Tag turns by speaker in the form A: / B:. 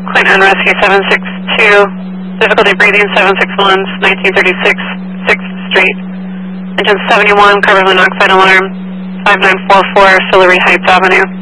A: Clinton Rescue 762, difficulty breathing 761, 1936, 6th Street. Engine 71, carbon monoxide alarm, 5944, Fillory Heights Avenue.